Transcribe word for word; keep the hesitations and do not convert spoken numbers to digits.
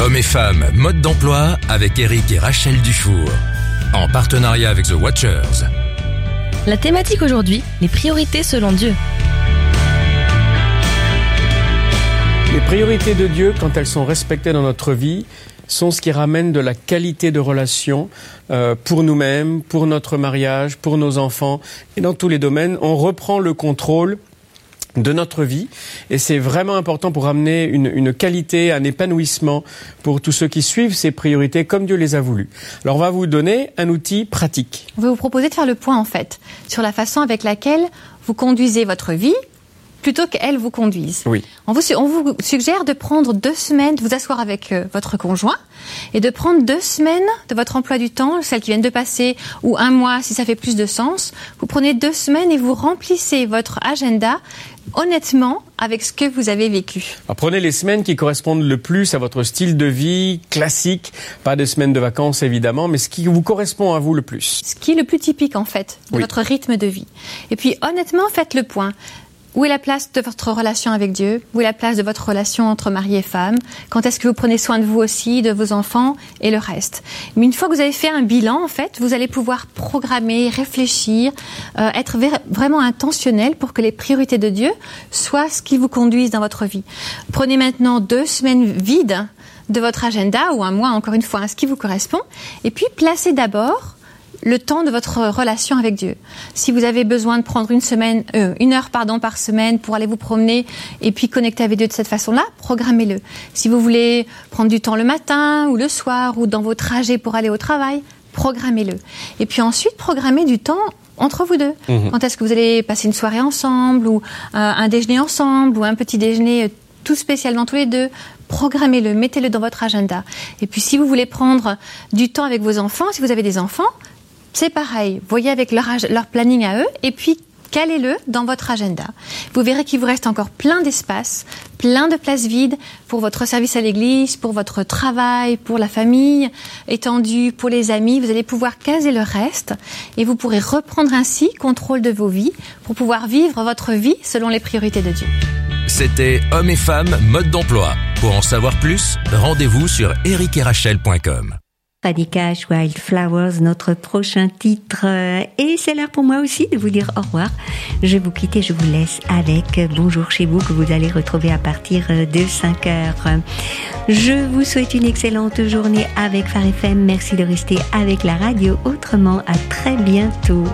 Hommes et femmes, mode d'emploi avec Eric et Rachel Dufour. En partenariat avec The Watchers. La thématique aujourd'hui, les priorités selon Dieu. Les priorités de Dieu, quand elles sont respectées dans notre vie, sont ce qui ramène de la qualité de relation euh, pour nous-mêmes, pour notre mariage, pour nos enfants. Et dans tous les domaines, on reprend le contrôle de notre vie, et c'est vraiment important pour amener une, une qualité, un épanouissement pour tous ceux qui suivent ces priorités comme Dieu les a voulu. Alors on va vous donner un outil pratique. On va vous proposer de faire le point en fait sur la façon avec laquelle vous conduisez votre vie plutôt qu'elle vous conduise. Oui. On vous, on vous suggère de prendre deux semaines, de vous asseoir avec euh, votre conjoint et de prendre deux semaines de votre emploi du temps, celles qui viennent de passer, ou un mois si ça fait plus de sens. Vous prenez deux semaines et vous remplissez votre agenda honnêtement avec ce que vous avez vécu. Alors prenez les semaines qui correspondent le plus à votre style de vie classique, pas des semaines de vacances évidemment, mais ce qui vous correspond à vous le plus. Ce qui est le plus typique en fait de oui. votre rythme de vie. Et puis honnêtement, faites le point. Où est la place de votre relation avec Dieu? Où est la place de votre relation entre mari et femme? Quand est-ce que vous prenez soin de vous aussi, de vos enfants et le reste? Mais une fois que vous avez fait un bilan, en fait, vous allez pouvoir programmer, réfléchir, euh, être ver- vraiment intentionnel pour que les priorités de Dieu soient ce qui vous conduisent dans votre vie. Prenez maintenant deux semaines vides de votre agenda, ou un mois, encore une fois, à ce qui vous correspond, et puis placez d'abord le temps de votre relation avec Dieu. Si vous avez besoin de prendre une semaine, euh, une heure pardon par semaine pour aller vous promener et puis connecter avec Dieu de cette façon-là, programmez-le. Si vous voulez prendre du temps le matin ou le soir ou dans vos trajets pour aller au travail, programmez-le. Et puis ensuite, programmez du temps entre vous deux. Mmh. Quand est-ce que vous allez passer une soirée ensemble ou euh, un déjeuner ensemble ou un petit déjeuner euh, tout spécialement tous les deux? Programmez-le, mettez-le dans votre agenda. Et puis si vous voulez prendre du temps avec vos enfants, si vous avez des enfants, c'est pareil, voyez avec leur, leur planning à eux et puis calez-le dans votre agenda. Vous verrez qu'il vous reste encore plein d'espace, plein de places vides pour votre service à l'église, pour votre travail, pour la famille étendue, pour les amis. Vous allez pouvoir caser le reste et vous pourrez reprendre ainsi contrôle de vos vies pour pouvoir vivre votre vie selon les priorités de Dieu. C'était Hommes et femmes, mode d'emploi. Pour en savoir plus, rendez-vous sur eric et rachel point com. Paddy Cash, Wildflowers, notre prochain titre. Et c'est l'heure pour moi aussi de vous dire au revoir. Je vous quitte et je vous laisse avec Bonjour chez vous que vous allez retrouver à partir de cinq heures. Je vous souhaite une excellente journée avec Phare F M. Merci de rester avec la radio. Autrement, à très bientôt.